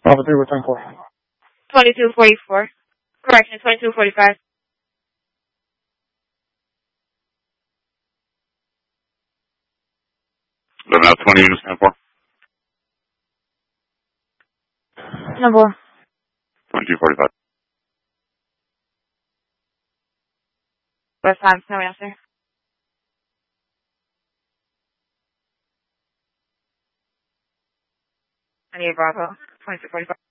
Alpha 3, what's 10-4? 2244. Correction, 2245. Now 20 units, 10-4. Number 2245. West Times, no answer. I need Bravo, 2245.